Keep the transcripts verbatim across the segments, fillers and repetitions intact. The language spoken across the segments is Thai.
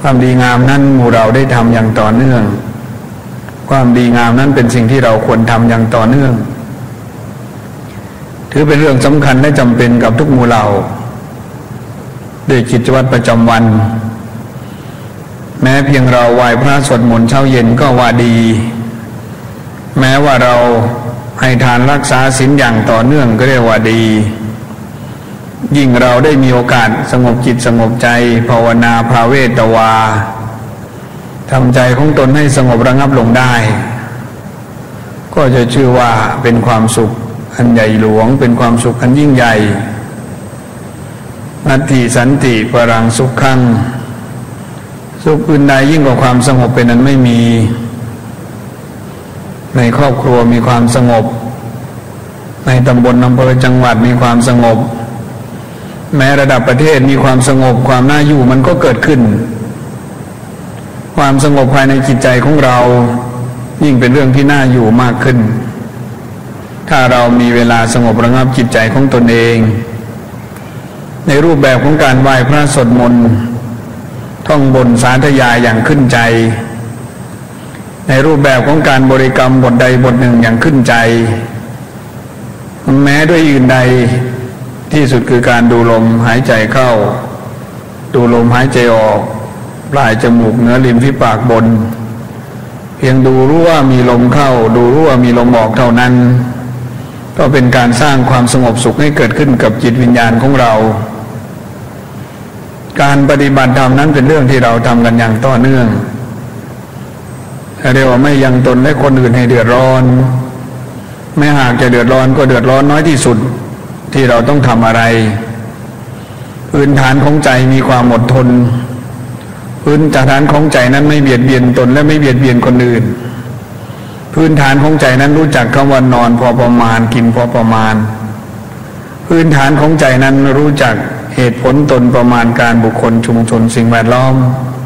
ความดีงามนั้นหมู่เราได้ทำอย่างต่อเนื่องความดีงามนั้นเป็นสิ่งที่เราควรทำอย่างต่อเนื่องถือเป็นเรื่องสำคัญและจำเป็นกับทุกหมู่เราด้วยกิจวัตรประจำวันแม้เพียงเราไหว้พระสวดมนต์เช้าเย็นก็ว่าดีแม้ว่าเราให้ทานรักษาศีลอย่างต่อเนื่องก็เรียกว่าดียิ่งเราได้มีโอกาสสงบจิตสงบใจภาวนาภาเวตวาทำใจของตนให้สงบระงับลงได้ก็จะชื่อว่าเป็นความสุขอันใหญ่หลวงเป็นความสุขอันยิ่งใหญ่นัตถิสันติปรังสุขขังสุขอื่นใดยิ่งกว่าความสงบเป็นนั้นไม่มีในครอบครัวมีความสงบในตำบลอำเภอจังหวัดมีความสงบแม้ระดับประเทศมีความสงบความน่าอยู่มันก็เกิดขึ้นความสงบภายในจิตใจของเรายิ่งเป็นเรื่องที่น่าอยู่มากขึ้นถ้าเรามีเวลาสงบระงับจิตใจของตนเองในรูปแบบของการไหว้พระสวดมนต์ท่องบนสาธยายอย่างขึ้นใจในรูปแบบของการบริกรรมบทใดบทหนึ่งอย่างขึ้นใจแม้ด้วยอื่นใดที่สุดคือการดูลมหายใจเข้าดูลมหายใจออกปลายจมูกเหนือริมฝีปากบนเพียงดูรู้ว่ามีลมเข้าดูรู้ว่ามีลมออกเท่านั้นก็เป็นการสร้างความสงบสุขให้เกิดขึ้นกับจิตวิญญาณของเราการปฏิบัติธรรมนั้นเป็นเรื่องที่เราทำกันอย่างต่อเนื่องเรียกว่าไม่ยังตนและคนอื่นให้เดือดร้อนแม้หากจะเดือดร้อนก็เดือดร้อนน้อยที่สุดที่เราต้องทำอะไรพื้นฐานของใจมีความอดทนพื้นฐานของใจนั้นไม่เบียดเบียนตนและไม่เบียดเบียนคนอื่นพื้นฐานของใจนั้นรู้จักคำว่านอนพอประมาณกินพอประมาณพื้นฐานของใจนั้นรู้จักเหตุผลตนประมาณการบุคคลชุมชนสิ่งแวดล้อม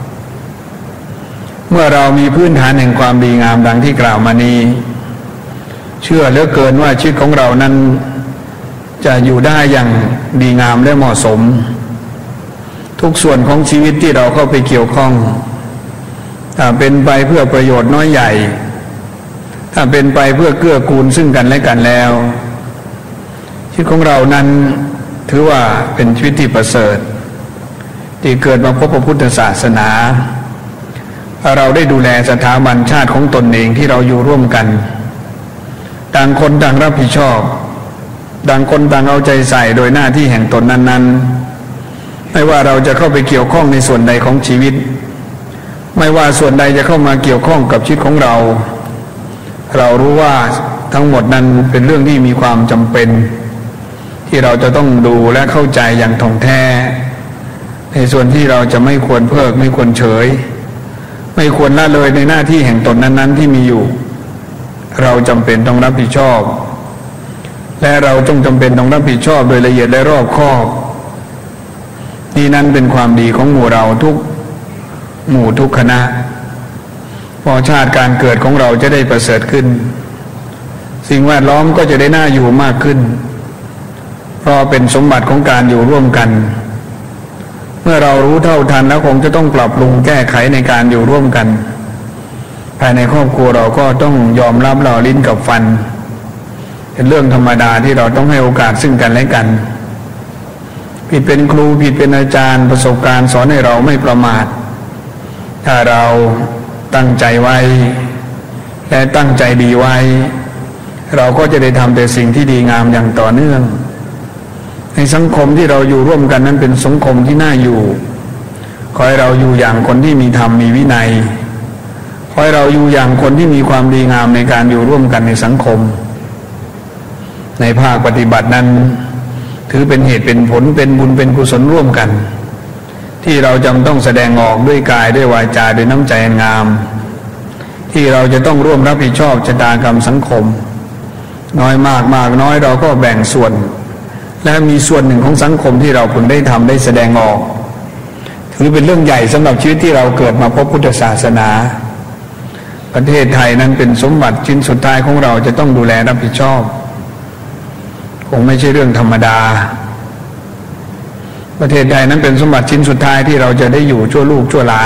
เมื่อเรามีพื้นฐานแห่งความดีงามดังที่กล่าวมานี้เชื่อเหลือเกินว่าชีวิตของเรานั้นจะอยู่ได้อย่างดีงามและเหมาะสมทุกส่วนของชีวิตที่เราเข้าไปเกี่ยวข้องถ้าเป็นไปเพื่อประโยชน์น้อยใหญ่ถ้าเป็นไปเพื่อเกื้อกูลซึ่งกันและกันแล้วชีวิตของเรานั้นถือว่าเป็นชีวิตที่ประเสริฐที่เกิดมาพบพระพุทธศาสนาเราได้ดูแลสถาบันชาติของตนเองที่เราอยู่ร่วมกันต่างคนต่างรับผิดชอบต่างคนต่างเอาใจใส่โดยหน้าที่แห่งตนนั้นๆไม่ว่าเราจะเข้าไปเกี่ยวข้องในส่วนใดของชีวิตไม่ว่าส่วนใดจะเข้ามาเกี่ยวข้องกับชีวิตของเราเรารู้ว่าทั้งหมดนั้นเป็นเรื่องที่มีความจำเป็นที่เราจะต้องดูและเข้าใจอย่างถ่องแท้ในส่วนที่เราจะไม่ควรเพิกไม่ควรเฉยไม่ควรละเลยในหน้าที่แห่งตนนั้นๆที่มีอยู่เราจำเป็นต้องรับผิดชอบและเราจงจำเป็นต้องรับผิดชอบโดยละเอียดและรอบคอบนี่นั้นเป็นความดีของหมู่เราทุกหมู่ทุกคณะพอชาติการเกิดของเราจะได้ประเสริฐขึ้นสิ่งแวดล้อมก็จะได้น่าอยู่มากขึ้นเพราะเป็นสมบัติของการอยู่ร่วมกันเมื่อเรารู้เท่าทันแล้วคงจะต้องปรับปรุงแก้ไขในการอยู่ร่วมกันภายในครอบครัวเราก็ต้องยอมรับเราลิ้นกับฟันเป็นเรื่องธรรมดาที่เราต้องให้โอกาสซึ่งกันและกันผิดเป็นครูผิดเป็นอาจารย์ประสบการณ์สอนให้เราไม่ประมาทถ้าเราตั้งใจไว้และตั้งใจดีไว้เราก็จะได้ทำแต่สิ่งที่ดีงามอย่างต่อเนื่องในสังคมที่เราอยู่ร่วมกันนั้นเป็นสังคมที่น่าอยู่ขอให้เราอยู่อย่างคนที่มีธรรมมีวินัยขอให้เราอยู่อย่างคนที่มีความดีงามในการอยู่ร่วมกันในสังคมในภาคปฏิบัตินั้นถือเป็นเหตุเป็นผลเป็นบุญเป็นกุศลร่วมกันที่เราจำต้องแสดงออกด้วยกายด้วยวาจาด้วยน้ำใจงามที่เราจะต้องร่วมรับผิดชอบชะตากรรมสังคมน้อยมากมากน้อยเราก็แบ่งส่วนและมีส่วนหนึ่งของสังคมที่เราพึงได้ทำได้แสดงออกถือเป็นเรื่องใหญ่สำหรับชีวิตที่เราเกิดมาพบพุทธศาสนาประเทศไทยนั้นเป็นสมบัติชิ้นสุดท้ายของเราจะต้องดูแลรับผิดชอบคงไม่ใช่เรื่องธรรมดาประเทศไทยนั้นเป็นสมบัติชิ้นสุดท้ายที่เราจะได้อยู่ชั่วลูกชั่วหลาน